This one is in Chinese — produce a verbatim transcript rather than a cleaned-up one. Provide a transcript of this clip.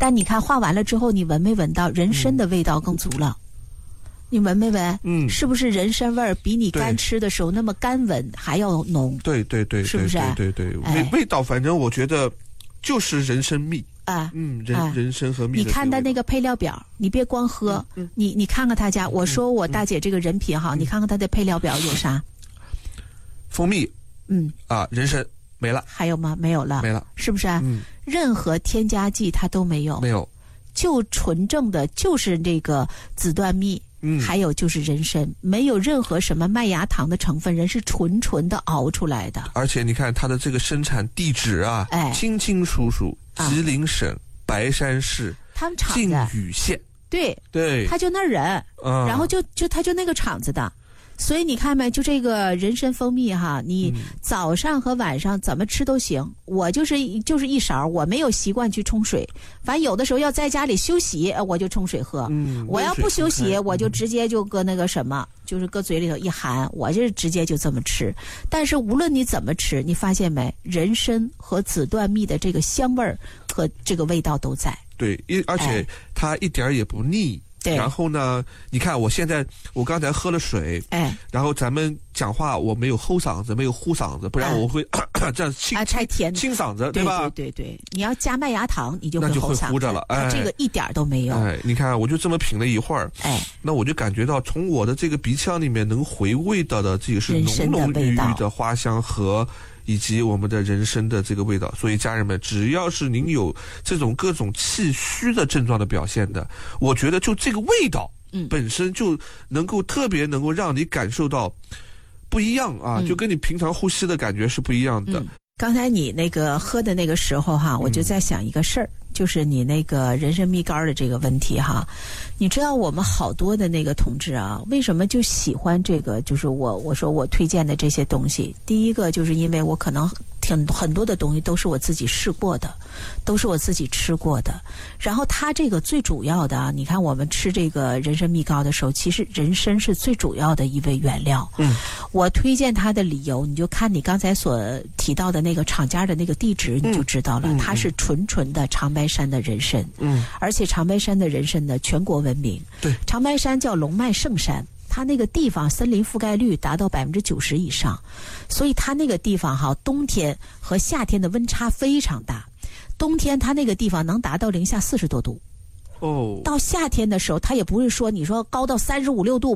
但你看画完了之后，你闻没闻到人参的味道更足了？嗯、你闻没闻？嗯，是不是人参味儿比你干吃的时候那么干闻还要浓？ 对对对， 是不是？ 对对对，味、哎、味道反正我觉得就是人参蜜。啊，嗯，人、啊、人参和蜜。 你看他那个配料表，你别光喝，嗯嗯、你你看看他家。我说我大姐这个人品哈，嗯、你看看他的配料表有啥？ 蜂蜜，嗯啊，人参没了， 还有吗？没有了， 没了， 是不是？嗯，任何添加剂它都没有， 没有， 就纯正的就是这个紫段蜜。嗯，还有就是人参，没有任何什么麦芽糖的成分，人是纯纯的熬出来的。 而且你看它的这个生产地址啊，哎，清清楚楚，吉林省、啊、白山市他们厂子靖宇县， 对对， 他就那人，嗯，然后就就他就那个厂子的。所以你看没，就这个人参蜂蜜哈，你早上和晚上怎么吃都行。我就是就是一勺，我没有习惯去冲水。反正有的时候要在家里休息，我就冲水喝。嗯，我要不休息，我就直接就搁那个什么，就是搁嘴里头一含，我就直接就这么吃。但是无论你怎么吃，你发现没，人参和紫段蜜的这个香味儿和这个味道都在。 对，一而且它一点也不腻。对，然后呢？你看，我现在我刚才喝了水，哎，然后咱们讲话我没有齁嗓子，没有呼嗓子，不然我会、哎、这样清啊，太甜清嗓子，对吧？ 对对对，你要加麦芽糖，你就会那就会齁呼着了。哎， 这个一点都没有。 哎，你看，我就这么品了一会儿，哎，那我就感觉到从我的这个鼻腔里面能回味到的这个是浓浓郁郁的花香和。以及我们的人参的这个味道，所以家人们，只要是您有这种各种气虚的症状的表现的，我觉得就这个味道，嗯，本身就能够特别能够让你感受到不一样啊，嗯、就跟你平常呼吸的感觉是不一样的。嗯、 刚才你那个喝的那个时候哈，我就在想一个事儿。嗯就是你那个人参蜜膏的这个问题哈，你知道我们好多的那个同志啊，为什么就喜欢这个？就是我我说我推荐的这些东西，第一个就是因为我可能挺很多的东西都是我自己试过的，都是我自己吃过的。然后它这个最主要的啊，你看我们吃这个人参蜜膏的时候，其实人参是最主要的一味原料。嗯，我推荐它的理由，你就看你刚才所提到的那个厂家的那个地址，你就知道了，嗯、它是纯纯的长白山的人参，嗯，而且长白山的人参呢，全国闻名。 对， 长白山叫龙脉圣山，它那个地方森林覆盖率达到百分之九十以上，所以它那个地方哈，冬天和夏天的温差非常大。冬天它那个地方能达到零下四十多度，哦，到夏天的时候，它也不会说你说高到三十五六度。